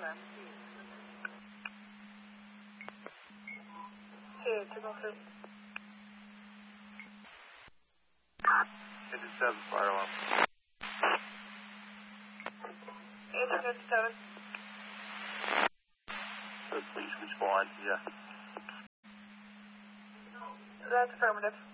Okay, 203. Engine 7, fire alarm. 1857. Please respond, yeah. That's affirmative.